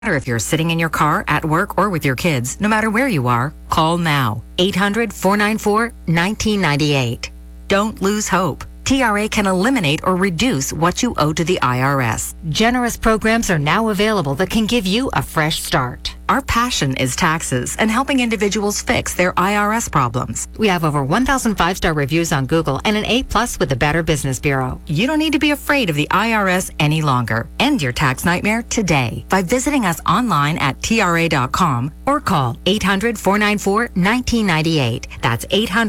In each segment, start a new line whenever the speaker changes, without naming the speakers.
matter if you're sitting in your car, at work, or with your kids, no matter where you are, call now. 800-494-1998. Don't lose hope. TRA can eliminate or reduce what you owe to the IRS. Generous programs are now available that can give you a fresh start. Our passion is taxes and helping individuals fix their IRS problems. We have over 1,000 5-star reviews on Google and an A+ with the Better Business Bureau. You don't need to be afraid of the IRS any longer. End your tax nightmare today by visiting us online at TRA.com or call 800-494-1998. That's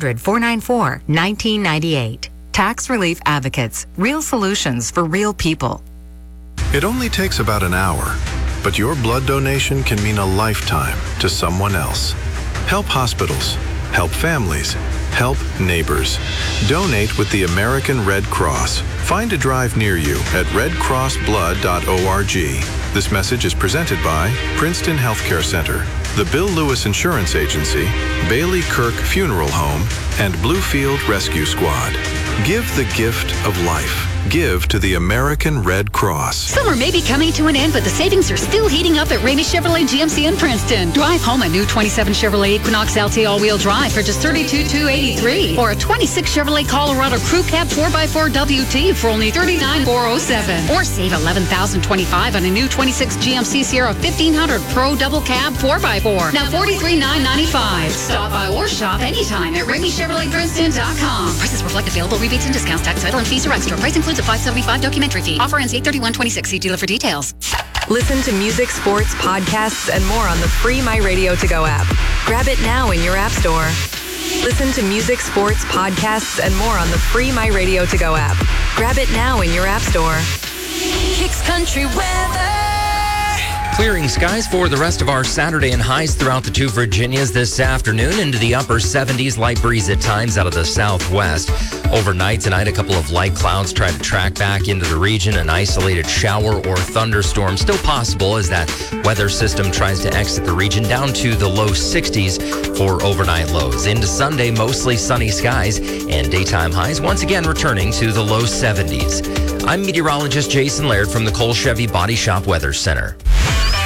800-494-1998. Tax Relief Advocates. Real solutions for real people.
It only takes about an hour, but your blood donation can mean a lifetime to someone else. Help hospitals. Help families. Help neighbors. Donate with the American Red Cross. Find a drive near you at redcrossblood.org. This message is presented by Princeton Healthcare Center, the Bill Lewis Insurance Agency, Bailey Kirk Funeral Home, and Bluefield Rescue Squad. Give the gift of life. Give to the American Red Cross.
Summer may be coming to an end, but the savings are still heating up at Ramey Chevrolet GMC in Princeton. Drive home a new 27 Chevrolet Equinox LT all-wheel drive for just $32,283, or a 26 Chevrolet Colorado Crew Cab 4x4 WT for only $39,407, or save $11,025 on a new 26 GMC Sierra 1500 Pro Double Cab 4x4. Now $43,995. Stop by or shop anytime at RameyChevroletPrinceton.com. Prices reflect available rebates and discounts. Tax, title, and fees are extra. Price includes a $575 documentary fee. Offer ends 8/31/26. See dealer for details.
Listen to music, sports, podcasts, and more on the free My Radio To Go app. Grab it now in your app store. Listen to music, sports, podcasts, and more on the free My Radio To Go app. Grab it now in your app store.
Kicks Country Weather.
Clearing skies for the rest of our Saturday and highs throughout the two Virginias this afternoon into the upper 70s. Light breeze at times out of the southwest. Overnight tonight, a couple of light clouds try to track back into the region. An isolated shower or thunderstorm still possible as that weather system tries to exit the region down to the low 60s for overnight lows. Into Sunday, mostly sunny skies and daytime highs once again returning to the low 70s. I'm meteorologist Jason Laird from the Cole Chevy Body Shop Weather Center.